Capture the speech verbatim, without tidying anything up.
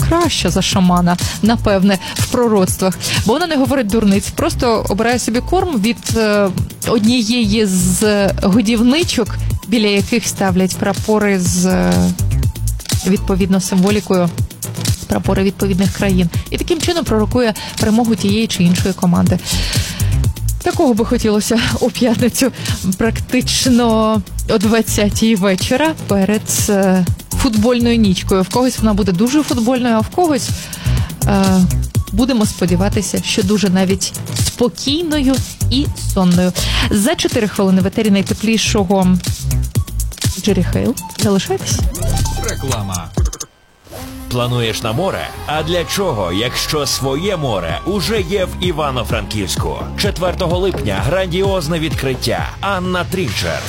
краща за шамана, напевне, в пророцтвах. Бо вона не говорить дурниць, просто обирає собі корм від е, однієї з годівничок, біля яких ставлять прапори з, е, відповідно, символікою, прапори відповідних країн. І таким чином пророкує перемогу тієї чи іншої команди. Такого би хотілося у п'ятницю практично о двадцятій вечора перед е, футбольною нічкою. В когось вона буде дуже футбольною, а в когось, е, будемо сподіватися, що дуже навіть спокійною і сонною. За чотири хвилини в етері найтеплішого Джері Хейл. Залишайтесь. Реклама. Плануєш на море? А для чого, якщо своє море уже є в Івано-Франківську? четвертого липня грандіозне відкриття. Анна Трінчер.